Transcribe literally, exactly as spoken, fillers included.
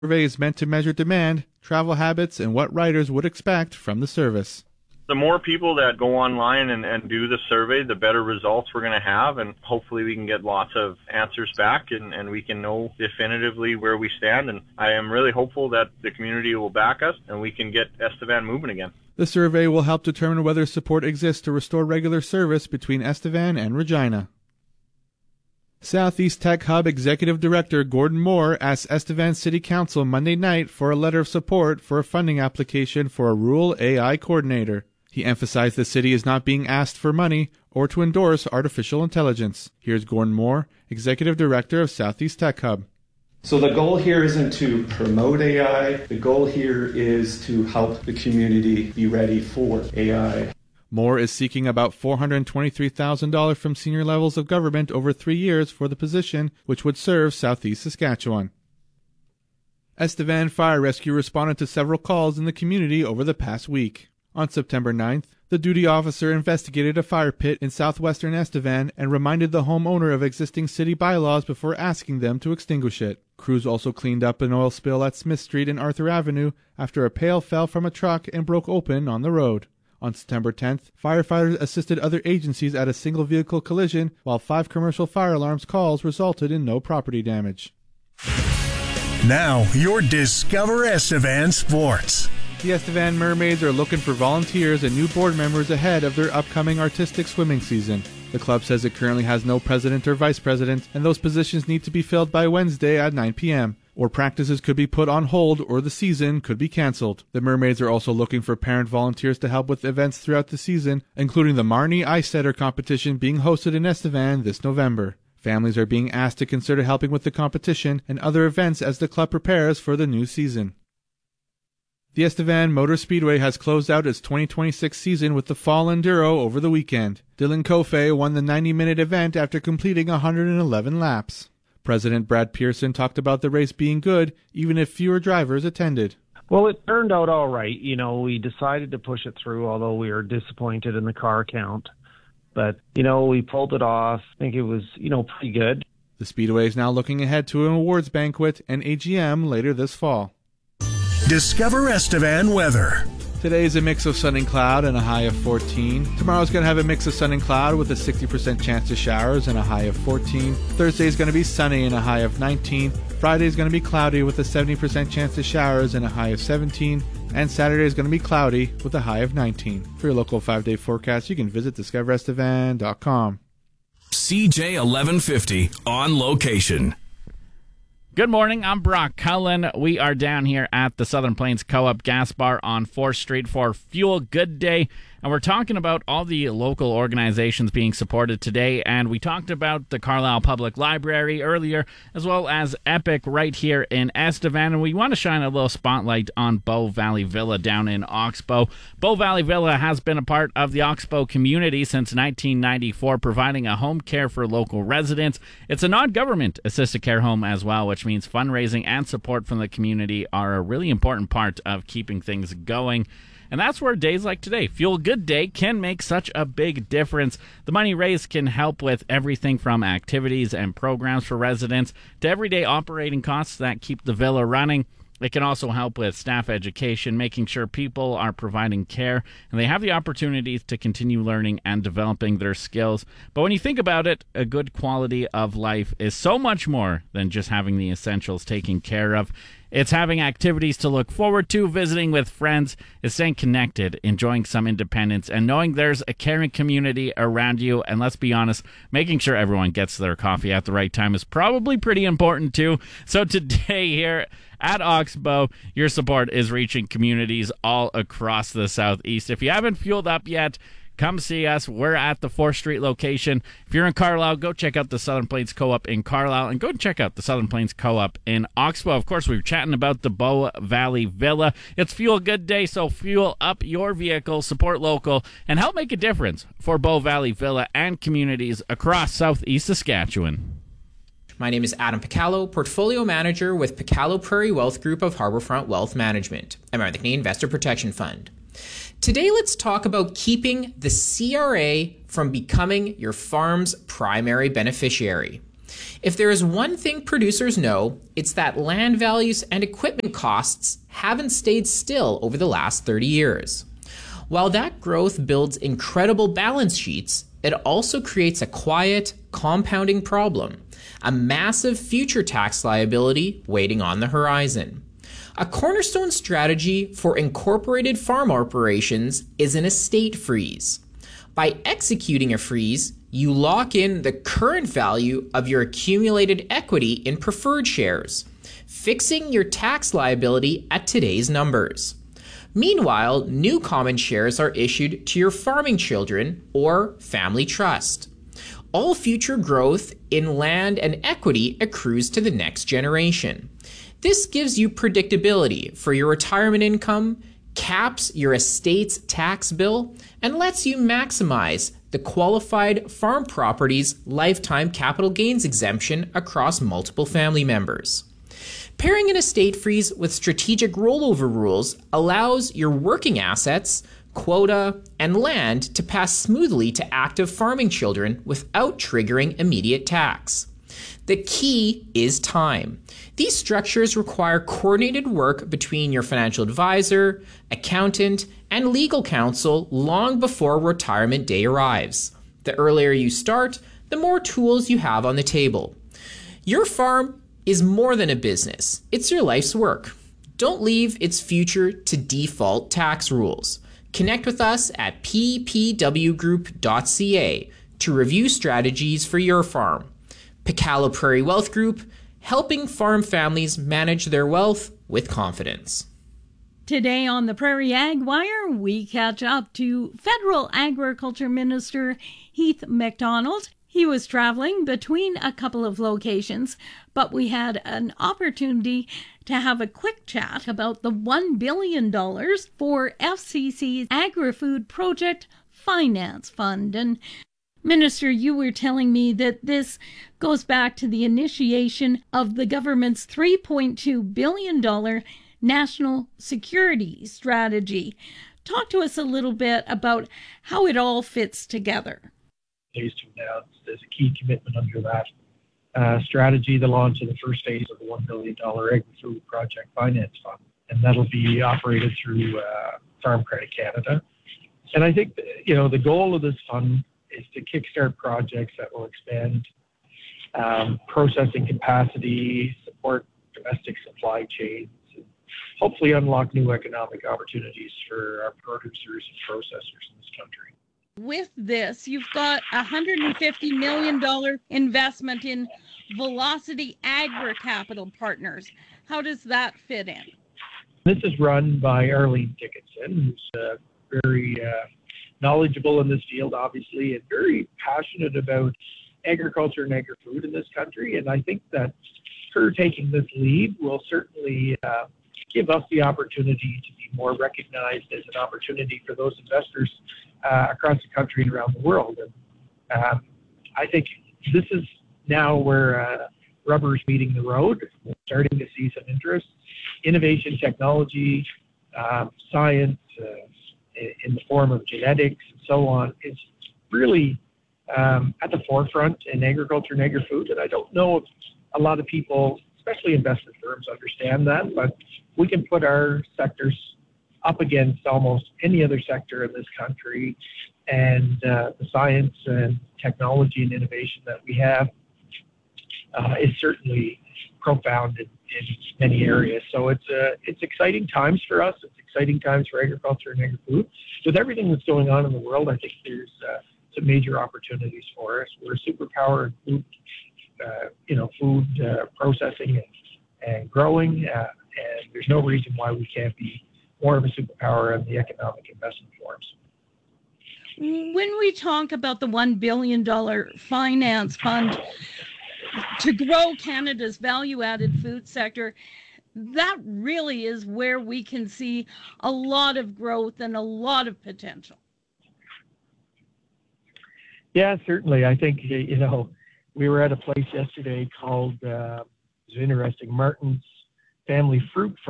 survey is meant to measure demand, travel habits, and what riders would expect from the service. The more people that go online and, and do the survey, the better results we're going to have, and hopefully we can get lots of answers back and, and we can know definitively where we stand. And I am really hopeful that the community will back us and we can get Estevan moving again. The survey will help determine whether support exists to restore regular service between Estevan and Regina. Southeast Tech Hub Executive Director Gordon Moore asked Estevan City Council Monday night for a letter of support for a funding application for a rural A I coordinator. He emphasized the city is not being asked for money or to endorse artificial intelligence. Here's Gordon Moore, Executive Director of Southeast Tech Hub. So the goal here isn't to promote A I. The goal here is to help the community be ready for A I. Moore is seeking about four hundred twenty-three thousand dollars from senior levels of government over three years for the position, which would serve southeast Saskatchewan. Estevan Fire Rescue responded to several calls in the community over the past week. On September ninth, the duty officer investigated a fire pit in southwestern Estevan and reminded the homeowner of existing city bylaws before asking them to extinguish it. Crews also cleaned up an oil spill at Smith Street and Arthur Avenue after a pail fell from a truck and broke open on the road. On September tenth, firefighters assisted other agencies at a single-vehicle collision, while five commercial fire alarms calls resulted in no property damage. Now, your Discover Estevan Sports. The Estevan Mermaids are looking for volunteers and new board members ahead of their upcoming artistic swimming season. The club says it currently has no president or vice president, and those positions need to be filled by Wednesday at nine p.m., or practices could be put on hold or the season could be canceled. The Mermaids are also looking for parent volunteers to help with events throughout the season, including the Marnie Ice Setter competition being hosted in Estevan this November. Families are being asked to consider helping with the competition and other events as the club prepares for the new season. The Estevan Motor Speedway has closed out its twenty twenty-six season with the Fall Enduro over the weekend. Dylan Coffey won the ninety-minute event after completing one hundred eleven laps. President Brad Pearson talked about the race being good, even if fewer drivers attended. Well, it turned out all right. You know, we decided to push it through, although we were disappointed in the car count. But, you know, we pulled it off. I think it was, you know, pretty good. The Speedway is now looking ahead to an awards banquet and A G M later this fall. Discover Estevan weather. Today is a mix of sun and cloud and a high of fourteen. Tomorrow's going to have a mix of sun and cloud with a sixty percent chance of showers and a high of fourteen. Thursday is going to be sunny and a high of nineteen. Friday is going to be cloudy with a seventy percent chance of showers and a high of seventeen. And Saturday is going to be cloudy with a high of nineteen. For your local five-day forecast, you can visit discover estevan dot com. C J eleven fifty on location. Good morning, I'm Brock Cullen. We are down here at the Southern Plains Co-op Gas Bar on fourth Street for Fuel Good Day, and we're talking about all the local organizations being supported today, and we talked about the Carlisle Public Library earlier, as well as Epic right here in Estevan, and we want to shine a little spotlight on Bow Valley Villa down in Oxbow. Bow Valley Villa has been a part of the Oxbow community since nineteen ninety-four, providing a home care for local residents. It's a non-government assisted care home as well, which means fundraising and support from the community are a really important part of keeping things going. And that's where days like today, Fuel Good Day, can make such a big difference. The money raised can help with everything from activities and programs for residents to everyday operating costs that keep the villa running. It can also help with staff education, making sure people are providing care and they have the opportunities to continue learning and developing their skills. But when you think about it, a good quality of life is so much more than just having the essentials taken care of. It's having activities to look forward to, visiting with friends, it's staying connected, enjoying some independence, and knowing there's a caring community around you. And let's be honest, making sure everyone gets their coffee at the right time is probably pretty important too. So today here at Oxbow, your support is reaching communities all across the southeast. If you haven't fueled up yet, come see us. We're at the fourth Street location. If you're in Carlisle, go check out the Southern Plains Co-op in Carlisle, and go check out the Southern Plains Co-op in Oxbow. Of course, we were chatting about the Bow Valley Villa. It's Fuel Good Day, so fuel up your vehicle, support local, and help make a difference for Bow Valley Villa and communities across southeast Saskatchewan. My name is Adam Picallo, Portfolio Manager with Picallo Prairie Wealth Group of Harbourfront Wealth Management. I'm on the Canadian Investor Protection Fund. Today, let's talk about keeping the C R A from becoming your farm's primary beneficiary. If there is one thing producers know, it's that land values and equipment costs haven't stayed still over the last thirty years. While that growth builds incredible balance sheets, it also creates a quiet, compounding problem, a massive future tax liability waiting on the horizon. A cornerstone strategy for incorporated farm operations is an estate freeze. By executing a freeze, you lock in the current value of your accumulated equity in preferred shares, fixing your tax liability at today's numbers. Meanwhile, new common shares are issued to your farming children or family trust. All future growth in land and equity accrues to the next generation. This gives you predictability for your retirement income, caps your estate's tax bill, and lets you maximize the qualified farm property's lifetime capital gains exemption across multiple family members. Pairing an estate freeze with strategic rollover rules allows your working assets, quota, and land to pass smoothly to active farming children without triggering immediate tax. The key is time. These structures require coordinated work between your financial advisor, accountant, and legal counsel long before retirement day arrives. The earlier you start, the more tools you have on the table. Your farm is more than a business. It's your life's work. Don't leave its future to default tax rules. Connect with us at p p w group dot c a to review strategies for your farm. Pacalo Prairie Wealth Group, helping farm families manage their wealth with confidence. Today on the Prairie Ag Wire, we catch up to Federal Agriculture Minister Heath MacDonald. He was traveling between a couple of locations, but we had an opportunity to have a quick chat about the one billion dollars for F C C's Agri-Food Project Finance Fund. And Minister, you were telling me that this goes back to the initiation of the government's three point two billion dollars national security strategy. Talk to us a little bit about how it all fits together. Days to announce there's a key commitment under that uh, strategy, the launch of the first phase of the one billion dollars Agri-Food Project Finance Fund, and that'll be operated through uh, Farm Credit Canada. And I think, you know, the goal of this fund is to kickstart projects that will expand um, processing capacity, support domestic supply chains, and hopefully unlock new economic opportunities for our producers and processors in this country. With this, you've got a one hundred fifty million dollars investment in Velocity Agri-Capital Partners. How does that fit in? This is run by Arlene Dickinson, who's uh, very uh, knowledgeable in this field, obviously, and very passionate about agriculture and agri-food in this country. And I think that her taking this lead will certainly uh, give us the opportunity to be more recognized as an opportunity for those investors uh, across the country and around the world. And um, I think this is now where uh, rubber is meeting the road. We're starting to see some interest. Innovation, technology, um, science, uh, in the form of genetics and so on, is really um, at the forefront in agriculture and agri-food. And I don't know if a lot of people, especially investment firms, understand that, but we can put our sectors up against almost any other sector in this country. And uh, the science and technology and innovation that we have uh, is certainly profound in, in many areas. So it's uh, it's exciting times for us. It's exciting times for agriculture and agri-food. With everything that's going on in the world, I think there's uh, some major opportunities for us. We're a superpower in food, uh, you know, food uh, processing and, and growing, uh, and there's no reason why we can't be more of a superpower in the economic investment forms. When we talk about the one billion dollars finance fund to grow Canada's value-added food sector, that really is where we can see a lot of growth and a lot of potential. Yeah, certainly. I think, you know, we were at a place yesterday called, uh, it was interesting, Martin's Family Fruit Farm.